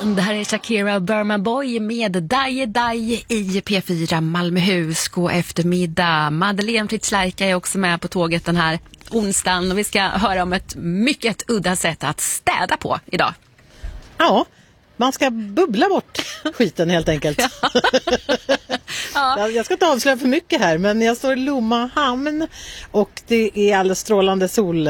Det här är Shakira och Burma Boy med Daje Daje i P4 Malmöhus. God eftermiddag. Madeleine Fritz-Leika är också med på tåget den här onsdagen. Och vi ska höra om ett mycket udda sätt att städa på idag. Ja, man ska bubbla bort skiten helt enkelt. Ja. Jag ska inte avslöja för mycket här, men jag står i Lomma hamn och det är alldeles strålande sol.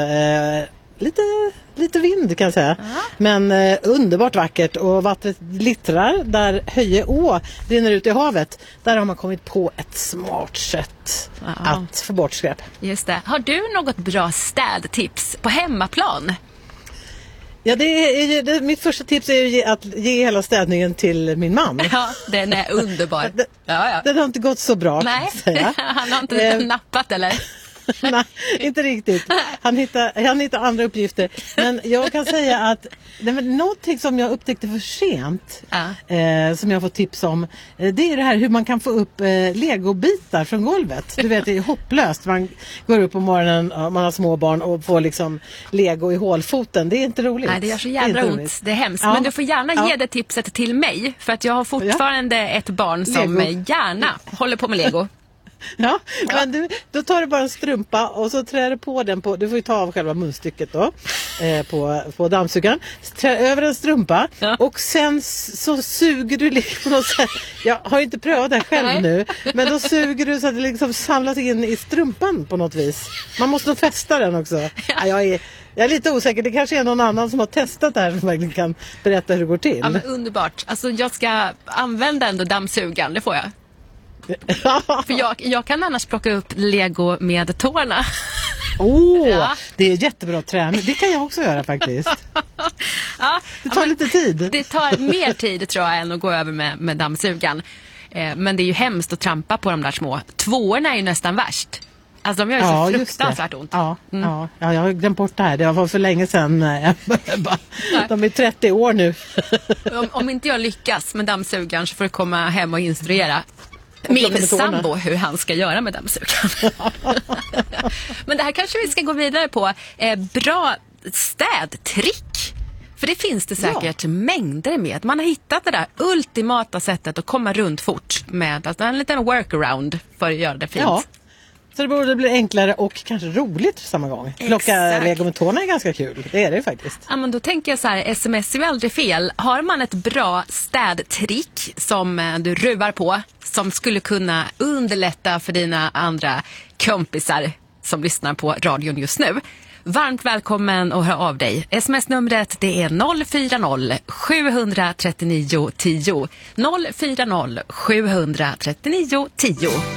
Lite vind kan jag säga. Men underbart vackert och vattnet glittrar. Där Höje å rinner ut i havet. Där har man kommit på ett smart sätt att få bort skräp. Just det. Har du något bra städtips på hemmaplan? Ja, mitt första tips är ju att ge hela städningen till min man. Ja, den är underbar. Den har inte gått så bra. Nej, säga. Han har inte nappat eller? Nej, inte riktigt. Han hittar andra uppgifter. Men jag kan säga att någonting som jag upptäckte för sent, som jag får tips om, det är det här hur man kan få upp legobitar från golvet. Du vet, det är hopplöst. Man går upp på morgonen, man har små barn och får liksom lego i hålfoten. Det är inte roligt. Nej, det gör så jävla ont. Det är hemskt. Men du får gärna ge det tipset till mig. För att jag har fortfarande ett barn som gärna håller på med lego. Ja, men då tar du bara en strumpa och så trär du på den du får ju ta av själva munstycket då på dammsugaren, trär över en strumpa och sen så suger du på något sätt. Jag har inte prövat det själv nu, men då suger du så att det liksom samlas in i strumpan på något vis. Man måste nog fästa den också. Ja, jag är lite osäker, det kanske är någon annan som har testat det här som verkligen kan berätta hur det går till. Ja, men underbart. Alltså jag ska använda ändå dammsugaren, det får jag. För jag kan annars plocka upp lego med tårna. Det är jättebra träning. Det kan jag också göra faktiskt. Det tar lite tid. Det tar mer tid tror jag än att gå över med dammsugan. Men det är ju hemskt att trampa på de där små. Tvåorna är ju nästan värst. Alltså de gör ju så fruktansvärt ont. Ja, jag har glömt bort det här. Det var för länge sedan. De är 30 år nu. Om inte jag lyckas med dammsugaren så får du komma hem och instruera min sambo hur han ska göra med dammsugaren. Men det här kanske vi ska gå vidare på. Bra städtrick. För det finns det säkert mängder med. Man har hittat det där ultimata sättet att komma runt fort med alltså en liten workaround för att göra det fint. Ja. Så det borde bli enklare och kanske roligt för samma gång. Plocka lego med tårna är ganska kul. Det är det faktiskt. Ja, men då tänker jag så här, sms är ju aldrig fel. Har man ett bra städtrick som du ruvar på som skulle kunna underlätta för dina andra kompisar som lyssnar på radion just nu? Varmt välkommen och hör av dig. SMS-numret det är 040 739 10. 040 739 10.